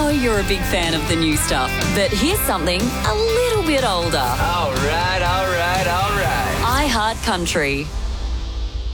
know you're a big fan of the new stuff, but here's something a little bit older. All right. I Heart Country.